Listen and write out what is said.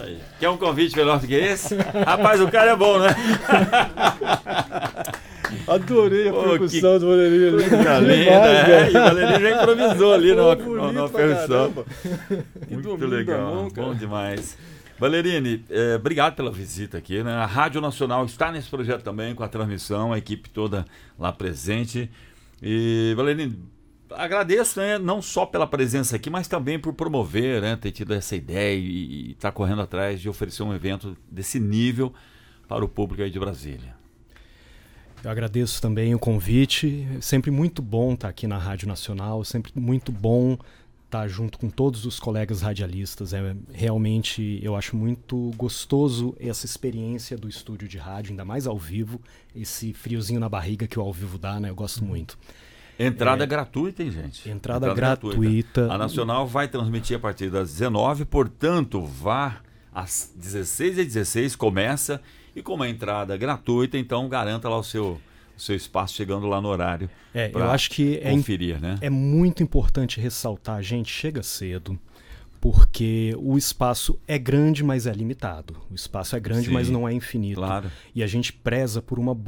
Aí. Quer um convite melhor do que esse? Rapaz, o cara é bom, né? Adorei a percussão do Valerinho. Coisa linda, e o Valerinho já improvisou ali na percussão. Muito legal, bom demais. Valerine, obrigado pela visita aqui, né? A Rádio Nacional está nesse projeto também, com a transmissão, a equipe toda lá presente. E, Valerine, agradeço, né, não só pela presença aqui, mas também por promover, né, ter tido essa ideia e estar correndo atrás de oferecer um evento desse nível para o público aí de Brasília. Eu agradeço também o convite, sempre muito bom estar aqui na Rádio Nacional, sempre muito bom estar junto com todos os colegas radialistas. Realmente, eu acho muito gostoso essa experiência do estúdio de rádio, ainda mais ao vivo, esse friozinho na barriga que o ao vivo dá, né? Eu gosto muito. Entrada gratuita, hein, gente? Entrada gratuita. A Nacional vai transmitir a partir das 19, portanto, vá às 16h16, começa, e com uma entrada gratuita, então garanta lá o seu espaço chegando lá no horário. Eu acho que conferir, né? É muito importante ressaltar, gente, chega cedo, porque o espaço é grande, mas é limitado. O espaço é grande, mas não é infinito. Claro. E a gente preza por uma